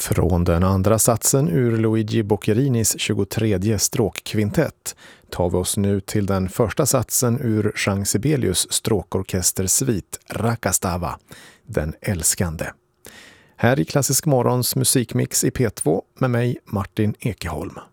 Från den andra satsen ur Luigi Boccarinis 23:e stråkkvintett tar vi oss nu till den första satsen ur Jean Sibelius stråkorkestersvit Rakastava, den älskande. Här i Klassisk Morgons musikmix i P2 med mig Martin Ekeholm.